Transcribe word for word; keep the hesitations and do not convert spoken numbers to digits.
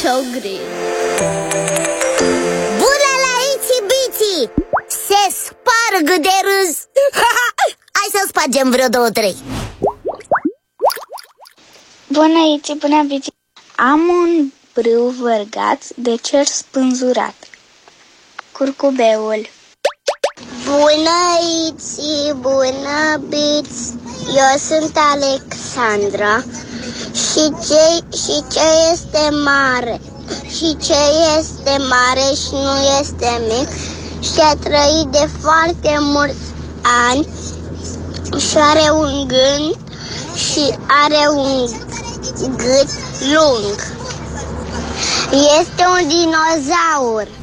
ciogri. Bună la Itsy Bitsy! Se sparg de râs. Hai să spargem vreo două, trei. Bună Itsy, bună Bitsy! Am un brâu vărgat de cer spânzurat. Curcubeul. Bună Itsy, bună Bitsy! Eu sunt Alexandra. Și ce, și ce este mare? Și ce este mare și nu este mic? Și a trăit de foarte mulți ani și are un gând și are un gât lung. Este un dinozaur.